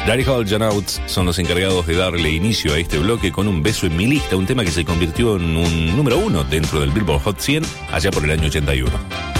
Gary Hall, John Oates son los encargados de darle inicio a este bloque con Un beso en mi lista, un tema que se convirtió en un número 1 dentro del Billboard Hot 100 allá por el año 81.